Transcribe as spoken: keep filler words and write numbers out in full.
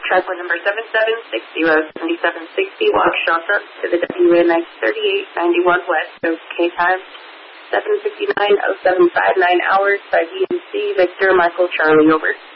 Transport number seven seven six zero seven seven six zero, Waukesha Front to the W N X thirty-eight ninety-one West, OK time seven fifty-nine oh seven five nine hours by V M C Victor Michael Charlie, over.